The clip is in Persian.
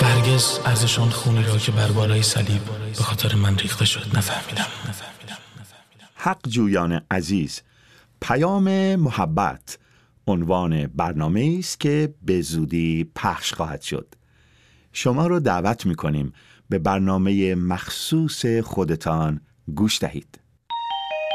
و هرگز ارزش آن خونی را که بر بالای صلیب به خاطر من ریخته شد نفهمیدم. حق جویان عزیز، پیام محبت عنوان برنامه است که به زودی پخش خواهد شد. شما رو دعوت می‌کنیم به برنامه مخصوص خودتان گوش دهید.